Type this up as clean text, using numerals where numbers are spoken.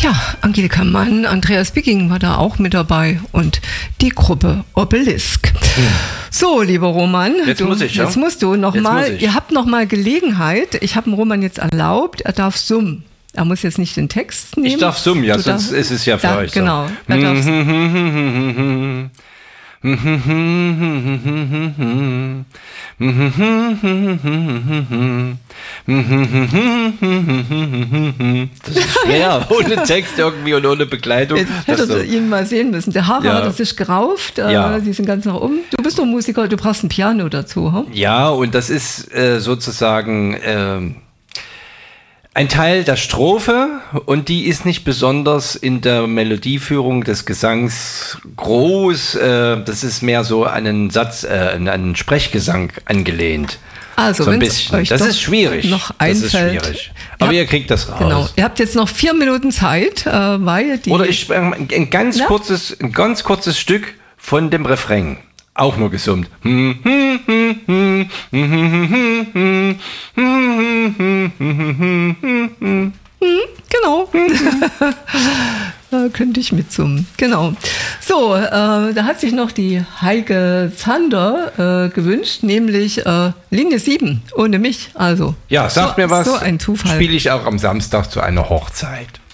Tja, Angelika Mann, Andreas Bicking war da auch mit dabei und die Gruppe Obelisk. So, lieber Roman, jetzt musst du nochmal, ihr habt nochmal Gelegenheit, ich habe dem Roman jetzt erlaubt, er darf summen. Er muss jetzt nicht den Text nehmen. Ich darf summen, ja, sonst ist es ja für euch so. Genau, er darf Das ist schwer, ohne Text irgendwie und ohne Begleitung. Jetzt hättest du ihn mal sehen müssen. Der Haare hat er sich gerauft, die sind ganz nach oben. Du bist doch Musiker, du brauchst ein Piano dazu. Hm? Ja, und das ist sozusagen ein Teil der Strophe und die ist nicht besonders in der Melodieführung des Gesangs groß. Das ist mehr so an einen Satz, an einen Sprechgesang angelehnt. Also, so ein bisschen. Das ist schwierig. Noch einfällt. Das ist schwierig. Aber ihr kriegt das raus. Genau. Ihr habt jetzt noch 4 Minuten Zeit, weil die. Oder ich ein ganz kurzes Stück von dem Refrain. Auch nur gesummt. Genau. Da könnte ich mitsummen. Genau. So, da hat sich noch die Heike Zander gewünscht, nämlich Linie 7, ohne mich. Also. Ja, sagt mir was. So ein Zufall. Spiele ich auch am Samstag zu einer Hochzeit.